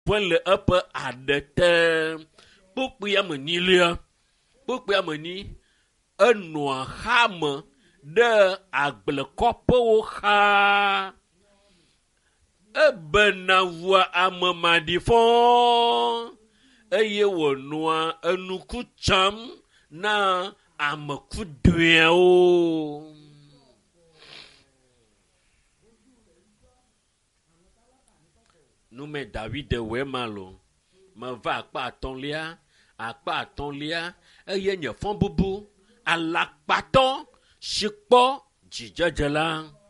fue le eƒe aɖe te kpukpui ame nyilia kpukpui ame nyi enɔa xame ɖe agblekɔƒewo xa ebena vua ame maɖifɔ eye wònɔa enuku tsam na ame kudoewo. Nume David wemalo meva akpa atɔ̃lia eye nye fɔn bubu alakpatɔ si kpɔ dzidzedze la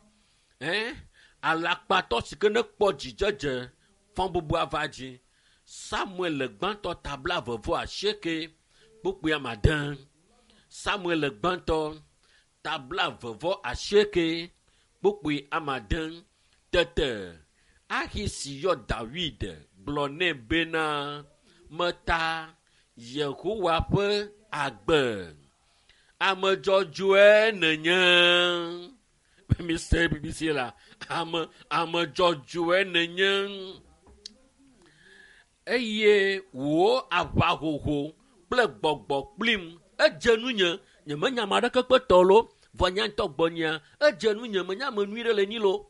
alakpatɔ si ke ne kpɔ dzidzedze fɔn bubu ava dzi Samuel le gbãtɔ tabla vevo asieke kpukpui amade Samuel le gbãtɔ tabla vevo asieke kpukpui amade tete Ahisi yɔ David gblɔ nɛ bena meta Yehowa ƒe agbe ame dzɔdzɔe nenye mise BBC la ame dzɔdzɔe nenye eye wo aʋahoho kple gbɔgbɔ kplim edze nunye nyemenya ame aɖeke kpe tɔlo vɔ nyantɔ gbɔnyea edze nunye menya ame nyui ɖe le nyi lo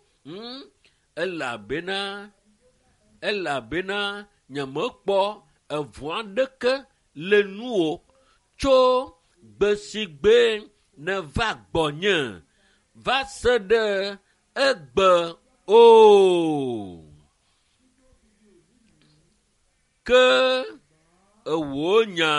elabena nyemekpɔ eʋua ɖeke le nuwo tso gbe si gbe ne va gbɔnye va se ɖe egbe o ke ewo nya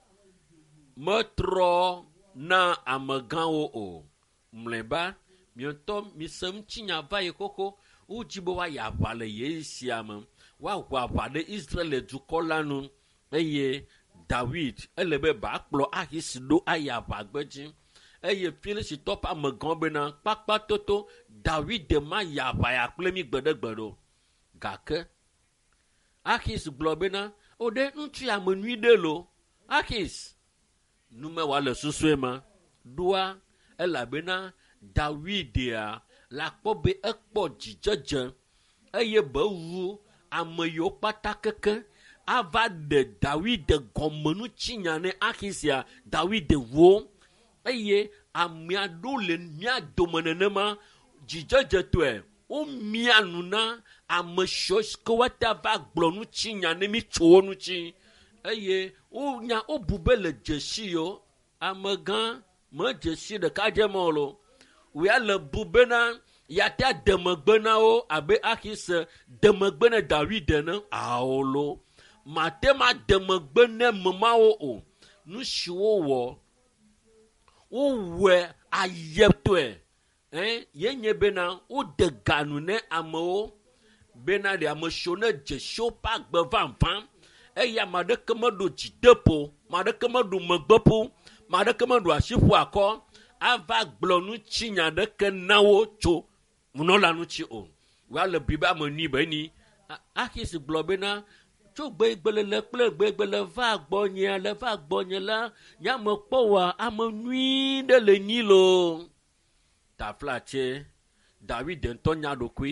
metrɔ na amegãwo o mlɔeba mietɔ misem tsinya va yi xoxo wodzi be woayi aʋa le sia me woaho aʋa ɖe Israel dukɔ la nu eye David ele be bakplɔ Ahisi ɖo ayi aʋagbe dzi eye Filistitɔ ƒe amegãwo bena kpakpa toto David ma yi aʋa ya kple mi gbe ɖe gbe ɖo gake Ahisi gblɔ bena o ɖe ŋutsu ya me nyui ɖe lo Ahis nume wòale susue ma ɖoa elabena Davidia la kpɔ be ekpɔ dzidzedze eye be wu ame yiwo kpata keke ava ɖe David gɔmenu tsinya ne Ahisia David wo eye amea ɖo le mia dome nenema dzidzedze tɔe wo mia nu na ame siwo ke woate va gblɔ nu tsinya ne mi tso wo nu tsi eye wonya wobu be le dzesi yo amegã me dzesi ɖeka dze me lo wòya le bu bena yate demegbe na wo abe Ahis demegbe ne David ne awolo mate ma demegbe ne memawo o nu si wowɔ wowɔe ayetɔe yenye bena wode ganu ne amewo bena ɖe ame siwo ne dzesiwo ƒe agbe vamvam eye ame aɖeke meɖo dzideƒo ame aɖeke meɖo megbeƒo ame aɖeke meɖo asi ƒo akɔ ava gblɔ nu tsinya ɖeke na wo tso nunɔla ŋuti o woale bibe ame nui be ni Ahis gblɔ bena tso gbegbele kple gbegbele va gbɔnye la nyame kpɔ wa ame nyui ɖe le nyi lo taflatse David ŋutɔ nya ɖokui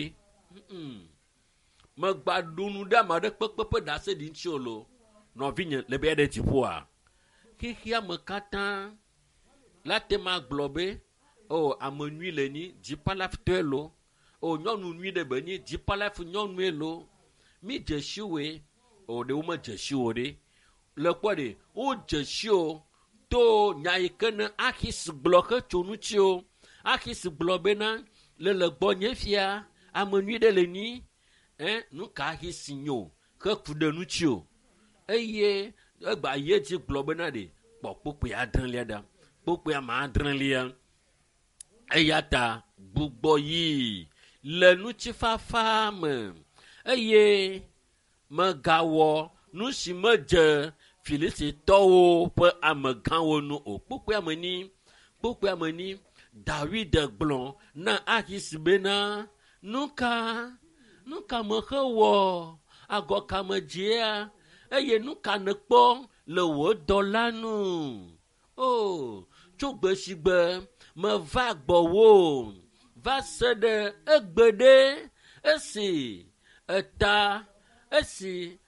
megba ɖunu ɖe ame aɖe kpekpe ƒe ɖase ɖi ŋuti o lo nɔvinye le be ɖe dziƒoa xexea me katã la te ma gblɔ be o ame nyui le nyi dzipalafitɔe lo o nyɔnu nyui ɖe be nyi dzipalafi nyɔnue lo mi dzesiwoe o ɖe wo me dzesiwo ɖe le kpɔ ɖe wo dzesiwo to nya yi ke ne Ahis gblɔ xe tso ŋuti o Ahis gblɔ bena le gbɔnye fia ame nyui ɖe le nyi nu ka Ahis nyo xe ku ɖe ŋuti o eye egba ye dzi gblɔ bena ɖe kpɔ kpukpui adrelia ɖa kpukpui ama adrelia eya ta gbugbɔ yi le ŋutifafa me eye megawɔ nu si medze Filistitɔwo ƒe amegãwo nu o kpukpui ame ni David gblɔ na Ahis bena nuka mexe wɔ agɔ ka me dzia eye nuka nekpɔ le wò dɔla nu o tso gbe si gbe meva gbɔwo va se ɖe egbe ɖe esi